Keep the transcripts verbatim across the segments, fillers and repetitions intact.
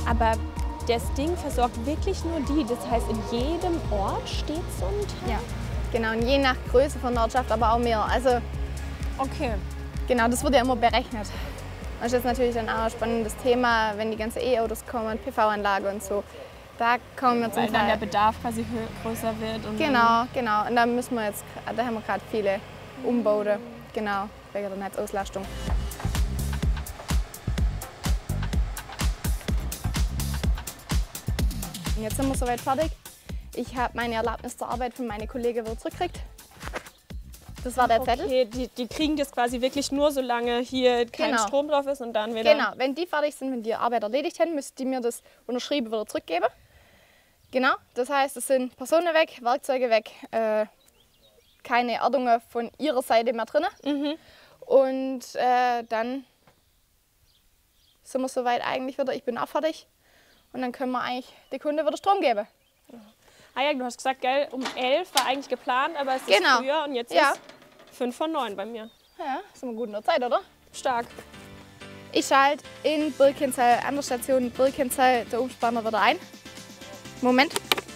Aber das Ding versorgt wirklich nur die. Das heißt, in jedem Ort steht so ein Teil? Ja, genau. Und je nach Größe von der Ortschaft aber auch mehr. Also, okay. Genau, das wird ja immer berechnet. Das ist natürlich dann auch ein spannendes Thema, wenn die ganzen E-Autos kommen, P V-Anlage und so. Da kommen wir zum Weil dann Teil. der Bedarf quasi größer wird. Und Genau, genau. Und da müssen wir jetzt, da haben wir gerade viele Umbauten, genau, wegen der Netzauslastung. Und jetzt sind wir soweit fertig. Ich habe meine Erlaubnis zur Arbeit von meinen Kollegen wieder zurückgekriegt. Das war der okay, Zettel. Die, die kriegen das quasi wirklich nur, solange hier kein Genau. Strom drauf ist und dann wieder... Genau, wenn die fertig sind, wenn die Arbeit erledigt haben, müssen die mir das unterschrieben wieder zurückgeben. Genau, das heißt, es sind Personen weg, Werkzeuge weg, äh, keine Erdungen von ihrer Seite mehr drin. Mhm. Und äh, dann sind wir soweit eigentlich wieder, ich bin auch fertig. Und dann können wir eigentlich den Kunden wieder Strom geben. Ah ja, du hast gesagt, gell, um elf war eigentlich geplant, aber es ist Genau. früher und jetzt Ja. ist fünf vor neun bei mir. Ja, sind wir gut in der Zeit, oder? Stark. Ich schalte in Birkenzell, an der Station Birkenzell, der Umspanner wieder ein. Moment.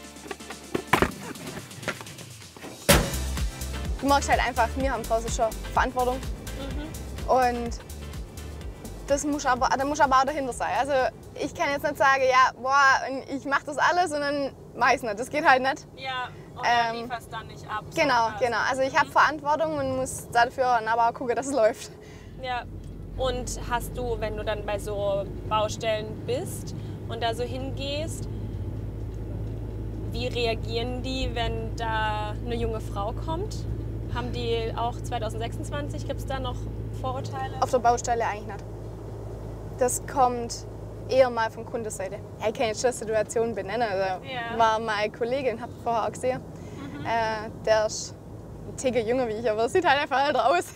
Du merkst halt einfach, wir haben draußen schon Verantwortung. Mhm. Und das muss aber, da muss aber auch dahinter sein. Also ich kann jetzt nicht sagen, ja, boah, ich mache das alles und dann mache ich es nicht. Das geht halt nicht. Ja, und Ähm, lieferst dann nicht ab. Genau, so genau. Also ich habe Verantwortung und muss dafür dann aber auch gucken, dass es läuft. Ja. Und hast du, wenn du dann bei so Baustellen bist und da so hingehst, wie reagieren die, wenn da eine junge Frau kommt? Haben die auch zwanzig sechsundzwanzig, gibt es da noch Vorurteile? Auf der Baustelle eigentlich nicht. Das kommt eher mal von Kundenseite. Ja, ich kann jetzt schon Situationen benennen. Also Ja. war meine Kollegin, habt ihr vorher auch gesehen. Mhm. Äh, der ist ein Ticken jünger wie ich, aber sieht halt einfach älter aus.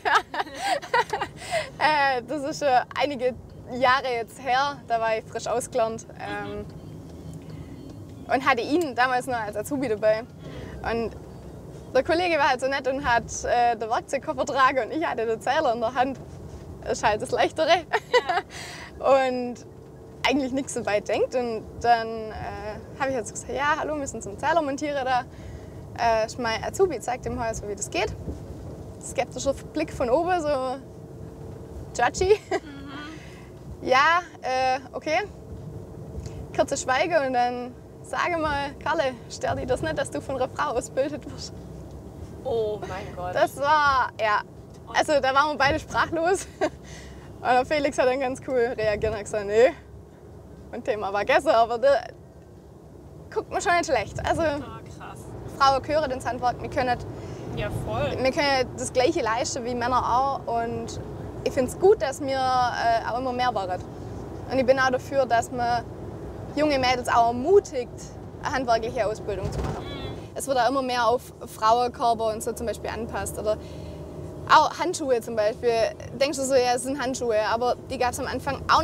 äh, das ist schon einige Jahre jetzt her, da war ich frisch ausgelernt. Ähm, und hatte ihn damals noch als Azubi dabei. Und der Kollege war halt so nett und hat äh, den Werkzeugkoffer getragen und ich hatte den Zähler in der Hand. Das ist halt das Leichtere. Ja. Und eigentlich nichts so weit denkt. Und dann äh, habe ich jetzt gesagt, ja, hallo, wir sind zum Zähler montieren da. Äh, ist mein Azubi zeigt ihm halt so, wie das geht. Skeptischer Blick von oben, so judgy. Mhm. Ja, äh, okay. Kurze Schweige und dann sage mal, Karle, stört dich das nicht, dass du von einer Frau ausgebildet wirst? Oh mein Gott. Das war, ja, also da waren wir beide sprachlos. Und der Felix hat dann ganz cool reagiert und hat gesagt, nee, mein Thema war gestern, aber da guckt man schon nicht schlecht. Also Ah, krass. Frauen gehören ins Handwerk, wir können, Ja, voll. wir können das Gleiche leisten wie Männer auch. Und ich finde es gut, dass wir äh, auch immer mehr werden. Und ich bin auch dafür, dass man junge Mädels auch ermutigt, eine handwerkliche Ausbildung zu machen. Mhm. Es wird auch immer mehr auf Frauenkörper und so zum Beispiel anpasst. Oder auch Handschuhe zum Beispiel. Denkst du so, ja, es sind Handschuhe, aber die gab es am Anfang auch